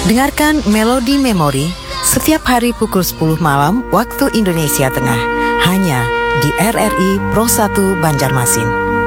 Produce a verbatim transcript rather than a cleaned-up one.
Dengarkan Melodi Memori setiap hari pukul sepuluh malam waktu Indonesia Tengah, hanya di R R I Pro satu Banjarmasin.